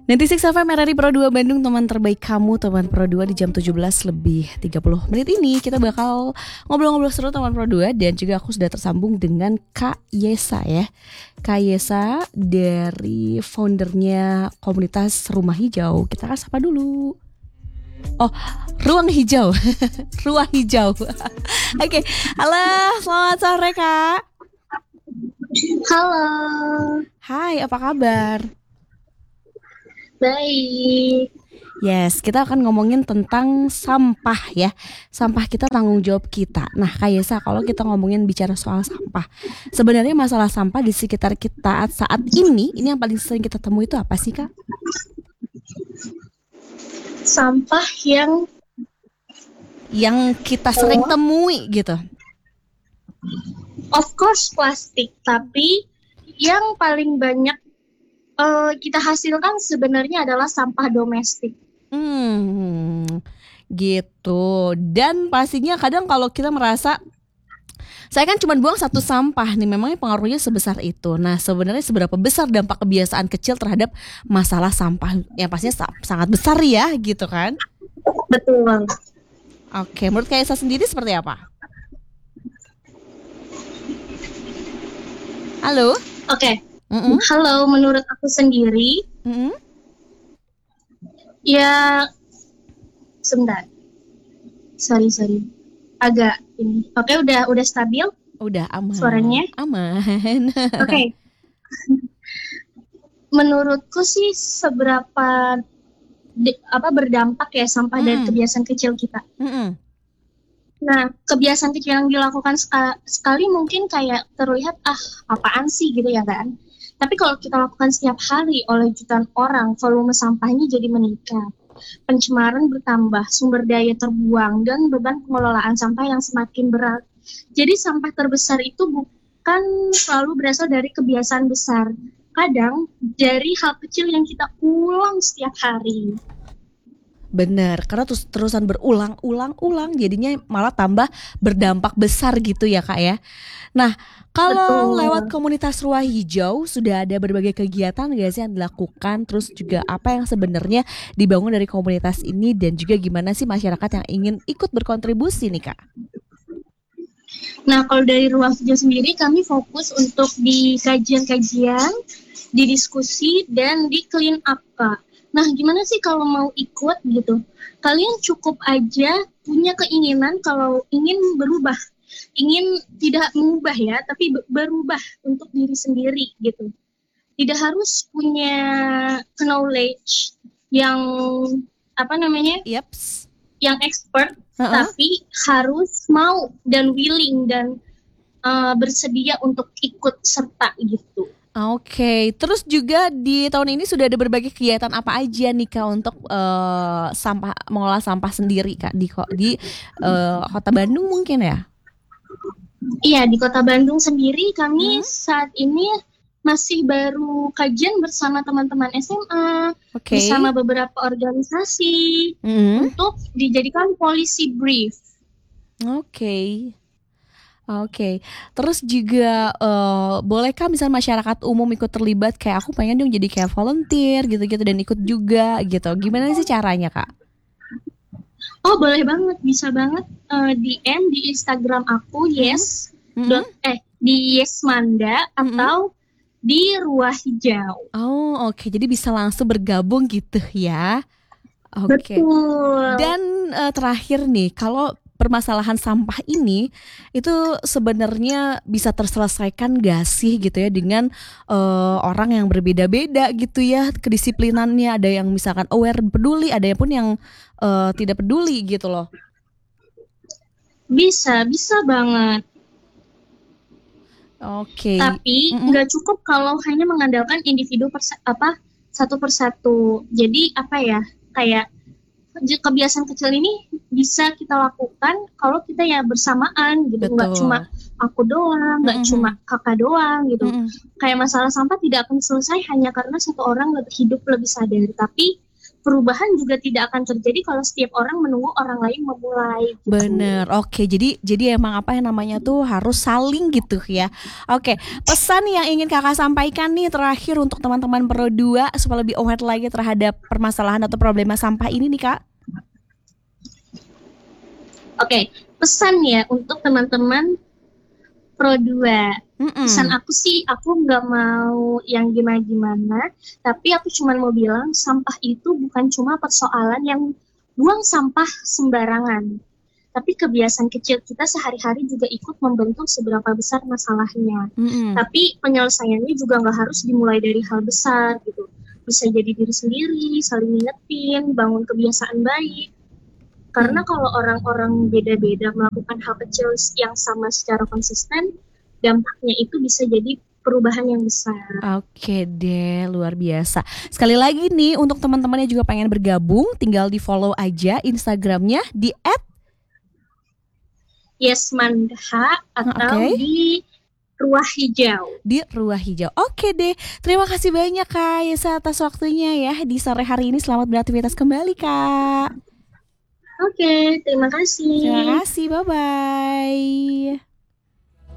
96 FM RRI Pro 2 Bandung, teman terbaik kamu, teman Pro 2 di jam 17 lebih 30 menit ini. Kita bakal ngobrol-ngobrol seru teman Pro 2. Dan juga aku sudah tersambung dengan Kak Yesa ya. Kak Yesa dari foundernya komunitas Rumah Hijau. Kita kan sapa dulu. Oh, Ruang Hijau. Ruang Hijau. Oke, halo, selamat sore Kak. Halo. Hai, apa kabar? Baik. Yes, kita akan ngomongin tentang sampah ya. Sampah kita tanggung jawab kita. Nah, Kak Yesa, kalau kita ngomongin bicara soal sampah, sebenarnya masalah sampah di sekitar kita saat ini yang paling sering kita temui itu apa sih, Kak? Sampah yang kita sering temui gitu. Of course plastik, tapi yang paling banyak kita hasilkan sebenarnya adalah sampah domestik. Gitu. Dan pastinya kadang kalau kita merasa saya kan cuma buang satu sampah nih, memangnya pengaruhnya sebesar itu. Nah, sebenarnya seberapa besar dampak kebiasaan kecil terhadap masalah sampah? Yang pastinya sangat besar ya, gitu kan? Betul. Oke, menurut Kak Yesa sendiri seperti apa? Halo? Oke. Halo, menurut aku sendiri, ya, sebentar. Sorry. Agak ini. Oke, udah stabil? Udah aman. Suaranya? Aman. Oke. Menurutku sih seberapa berdampak ya sampah dari kebiasaan kecil kita. Nah, kebiasaan kecil yang dilakukan sekali mungkin kayak terlihat apaan sih gitu ya kan. Tapi kalau kita lakukan setiap hari oleh jutaan orang, volume sampahnya jadi meningkat. Pencemaran bertambah, sumber daya terbuang, dan beban pengelolaan sampah yang semakin berat. Jadi sampah terbesar itu bukan selalu berasal dari kebiasaan besar. Kadang dari hal kecil yang kita ulang setiap hari. Bener, karena terusan berulang-ulang jadinya malah tambah berdampak besar gitu ya Kak ya. Nah, kalau lewat komunitas Ruang Hijau sudah ada berbagai kegiatan gak sih yang dilakukan? Terus juga apa yang sebenarnya dibangun dari komunitas ini, dan juga gimana sih masyarakat yang ingin ikut berkontribusi nih Kak? Nah, kalau dari Ruang Hijau sendiri kami fokus untuk di kajian-kajian, di diskusi, dan di clean up Kak. Nah, gimana sih kalau mau ikut gitu? Kalian cukup aja punya keinginan kalau ingin berubah. Ingin tidak mengubah ya, tapi berubah untuk diri sendiri gitu. Tidak harus punya knowledge yang yang expert, tapi harus mau dan willing dan bersedia untuk ikut serta gitu. Oke, terus juga di tahun ini sudah ada berbagai kegiatan apa aja nih Kak untuk mengolah sampah sendiri Kak di Kota Bandung mungkin ya? Iya, di Kota Bandung sendiri kami saat ini masih baru kajian bersama teman-teman SMA, bersama beberapa organisasi untuk dijadikan policy brief. Oke. Terus juga bolehkah misalnya masyarakat umum ikut terlibat, kayak aku pengen dong jadi kayak volunteer gitu-gitu dan ikut juga gitu. Gimana sih caranya Kak? Oh, boleh banget, bisa banget DM di Instagram aku di Yesmanda atau di Ruang Hijau. Oh, oke. Jadi bisa langsung bergabung gitu ya. Oke. Betul. Dan terakhir nih, kalau permasalahan sampah ini itu sebenarnya bisa terselesaikan gak sih gitu ya dengan orang yang berbeda-beda gitu ya kedisiplinannya. Ada yang misalkan aware, peduli, ada yang pun yang tidak peduli gitu loh. Bisa banget. Oke. Tapi nggak cukup kalau hanya mengandalkan individu satu persatu. Jadi kayak kebiasaan kecil ini bisa kita lakukan kalau kita ya bersamaan gitu. Nggak cuma aku doang, nggak cuma kakak doang gitu. Kayak masalah sampah tidak akan selesai hanya karena satu orang hidup lebih sadar, tapi perubahan juga tidak akan terjadi kalau setiap orang menunggu orang lain memulai. Gitu. Bener, oke. Jadi emang apa yang namanya tuh harus saling gitu ya. Oke, pesan yang ingin kakak sampaikan nih terakhir untuk teman-teman Pro 2 supaya lebih aware lagi terhadap permasalahan atau problema sampah ini nih kak. Oke, pesan ya untuk teman-teman Pro 2. Pesan aku sih, aku nggak mau yang gimana-gimana, tapi aku cuma mau bilang sampah itu bukan cuma persoalan yang buang sampah sembarangan, tapi kebiasaan kecil kita sehari-hari juga ikut membentuk seberapa besar masalahnya. Tapi penyelesaiannya juga nggak harus dimulai dari hal besar gitu. Bisa jadi diri sendiri, saling ngingetin, bangun kebiasaan baik. Karena kalau orang-orang beda-beda melakukan hal kecil yang sama secara konsisten, dampaknya itu bisa jadi perubahan yang besar. Oke deh, luar biasa. Sekali lagi nih untuk teman-teman yang juga pengen bergabung, tinggal di follow aja Instagramnya di @yesmandha atau di Ruah Hijau. Di Ruah Hijau. Oke deh, terima kasih banyak Kak Yesa atas waktunya ya di sore hari ini. Selamat beraktivitas kembali Kak. Oke, terima kasih. Terima kasih, bye-bye.